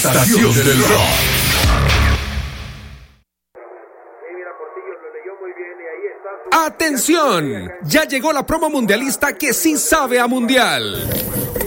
estación del rock. ¡Atención! Ya llegó la promo mundialista que sí sabe a mundial.